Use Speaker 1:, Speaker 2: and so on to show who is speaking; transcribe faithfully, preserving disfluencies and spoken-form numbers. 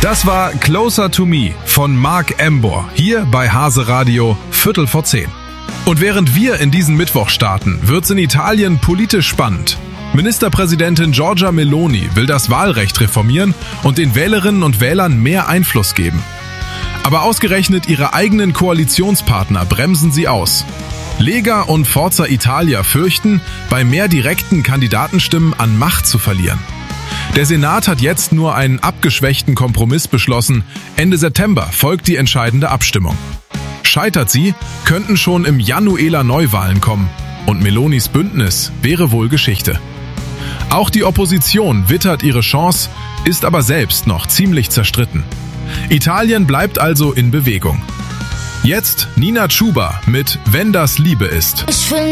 Speaker 1: Das war Closer to Me von Mark Embor, hier bei Hase Radio, Viertel vor zehn. Und während wir in diesen Mittwoch starten, wird's in Italien politisch spannend. Ministerpräsidentin Giorgia Meloni will das Wahlrecht reformieren und den Wählerinnen und Wählern mehr Einfluss geben. Aber ausgerechnet ihre eigenen Koalitionspartner bremsen sie aus. Lega und Forza Italia fürchten, bei mehr direkten Kandidatenstimmen an Macht zu verlieren. Der Senat hat jetzt nur einen abgeschwächten Kompromiss beschlossen. Ende September folgt die entscheidende Abstimmung. Scheitert sie, könnten schon im Januar Neuwahlen kommen. Und Melonis Bündnis wäre wohl Geschichte. Auch die Opposition wittert ihre Chance, ist aber selbst noch ziemlich zerstritten. Italien bleibt also in Bewegung. Jetzt Nina Chuba mit Wenn das Liebe ist.